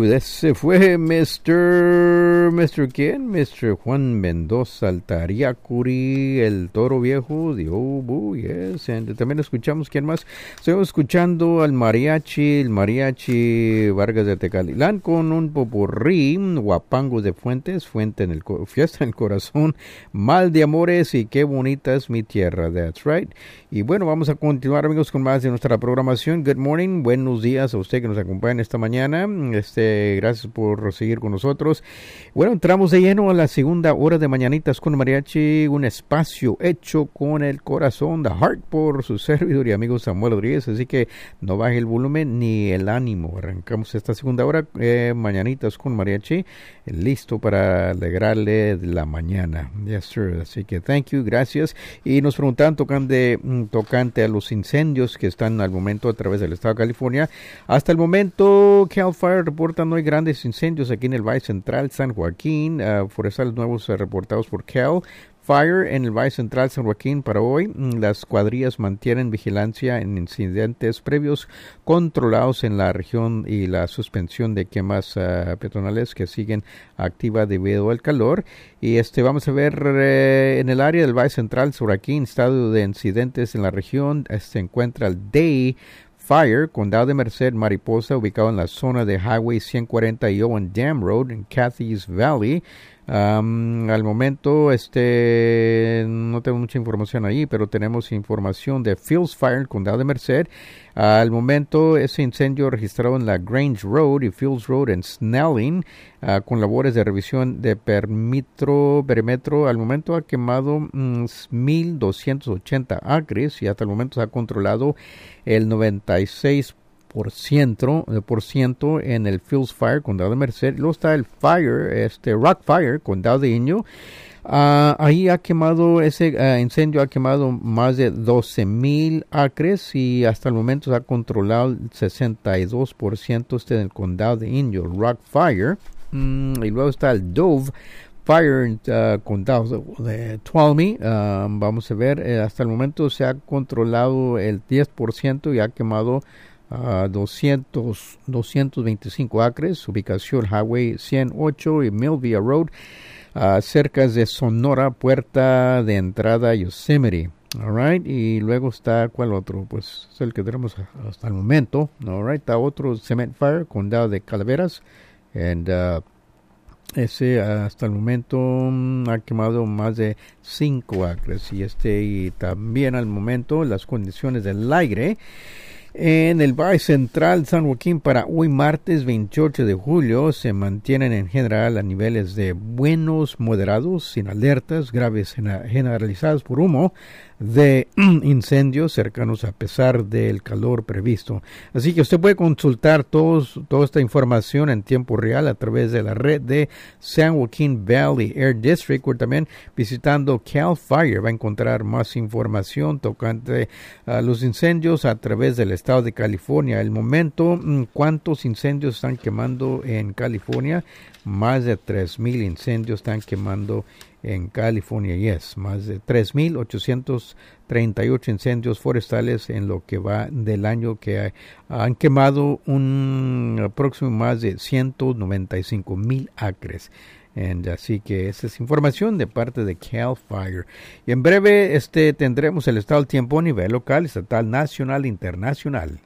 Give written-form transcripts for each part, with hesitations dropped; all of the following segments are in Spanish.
Ese fue Mr. ¿quién? Mr. Juan Mendoza Altariacuri, el Toro Viejo de Obu, yes. And también escuchamos, ¿quién más? Estamos escuchando al el mariachi Vargas de Tecalilán con un popurrí, Guapango de Fuentes, Fiesta en el Corazón, Mal de Amores y Qué Bonita es mi Tierra, that's right. Y bueno, vamos a continuar, amigos, con más de nuestra programación. Good morning, buenos días a usted que nos acompaña esta mañana. Gracias por seguir con nosotros. Bueno, entramos de lleno a la segunda hora de Mañanitas con Mariachi, un espacio hecho con el corazón, the heart, por su servidor y amigo Samuel Rodríguez, así que no baje el volumen ni el ánimo. Arrancamos esta segunda hora, Mañanitas con Mariachi, listo para alegrarle la mañana. Yes, sir. Así que thank you, gracias. Y nos preguntan tocante a los incendios que están al momento a través del estado de California. Hasta el momento, Cal Fire reporta no hay grandes incendios aquí en el Valle Central San Joaquín. Forestales nuevos reportados por Cal Fire en el Valle Central San Joaquín para hoy. Las cuadrillas mantienen vigilancia en incidentes previos controlados en la región y la suspensión de quemas peatonales que siguen activa debido al calor. Y vamos a ver en el área del Valle Central San Joaquín, estado de incidentes en la región, se encuentra el Day Fire, Condado de Merced, Mariposa, ubicado en la zona de Highway 140 y Owen Dam Road en Cathy's Valley. Al momento no tengo mucha información ahí, pero tenemos información de Fields Fire, Condado de Merced. Al momento ese incendio registrado en la Grange Road y Fields Road en Snelling, con labores de revisión de perímetro. Al momento ha quemado 1,280 acres y hasta el momento se ha controlado el 96% en el Fields Fire, Condado de Merced. Luego está el Rock Fire, Condado de Inyo. Ahí ha quemado, incendio ha quemado más de 12,000 acres y hasta el momento se ha controlado el 62% en el Condado de Inyo, Rock Fire. Y luego está el Dove Fire, Condado de Tuolumne. Vamos a ver, hasta el momento se ha controlado el 10% y ha quemado 225 acres, ubicación Highway 108 y Millville Road, cerca de Sonora, puerta de entrada Yosemite. Alright, y luego está, ¿cuál otro? Pues es el que tenemos hasta el momento. Alright, está otro Cement Fire, Condado de Calaveras, and ese hasta el momento ha quemado más de 5 acres, y también al momento las condiciones del aire en el Valle Central San Joaquín para hoy martes 28 de julio se mantienen en general a niveles de buenos, moderados, sin alertas graves generalizadas por humo de incendios cercanos a pesar del calor previsto. Así que usted puede consultar toda esta información en tiempo real a través de la red de San Joaquin Valley Air District, o también visitando Cal Fire va a encontrar más información tocante a los incendios a través del estado de California. El momento, ¿cuántos incendios están quemando en California? Más de 3,000 incendios están quemando en California, más de 3,838 incendios forestales en lo que va del año, que han quemado un aproximado más de 195,000 acres. Así que esa es información de parte de Cal Fire. Y en breve tendremos el estado del tiempo a nivel local, estatal, nacional e internacional.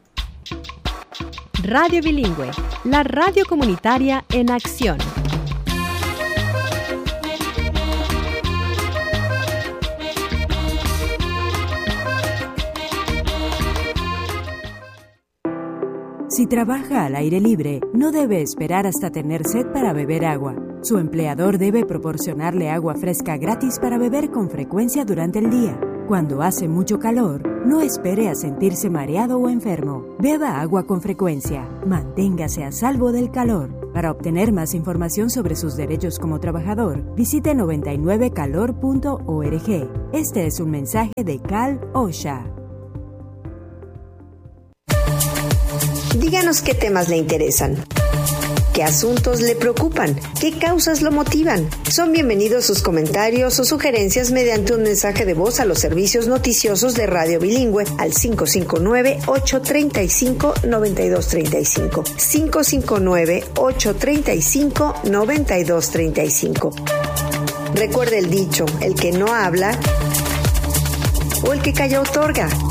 Radio Bilingüe, la radio comunitaria en acción. Si trabaja al aire libre, no debe esperar hasta tener sed para beber agua. Su empleador debe proporcionarle agua fresca gratis para beber con frecuencia durante el día. Cuando hace mucho calor, no espere a sentirse mareado o enfermo. Beba agua con frecuencia. Manténgase a salvo del calor. Para obtener más información sobre sus derechos como trabajador, visite 99calor.org. Este es un mensaje de Cal OSHA. Díganos qué temas le interesan. ¿Qué asuntos le preocupan? ¿Qué causas lo motivan? Son bienvenidos sus comentarios o sugerencias mediante un mensaje de voz a los servicios noticiosos de Radio Bilingüe al 559-835-9235. 559-835-9235. Recuerde el dicho, el que no habla o el que calla otorga.